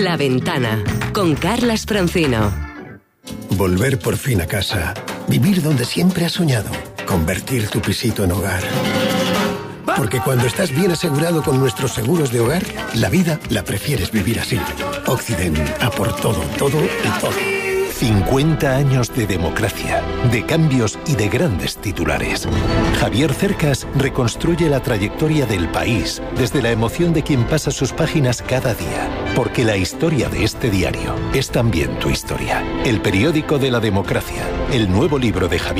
La Ventana, con Carlas Francino. Volver por fin a casa. Vivir donde siempre has soñado. Convertir tu pisito en hogar. Porque cuando estás bien asegurado con nuestros seguros de hogar, la vida la prefieres vivir así. Occident, a por todo, todo y todo. 50 años de democracia, de cambios y de grandes titulares. Javier Cercas reconstruye la trayectoria del país desde la emoción de quien pasa sus páginas cada día. Porque la historia de este diario es también tu historia. El periódico de la democracia. El nuevo libro de Javier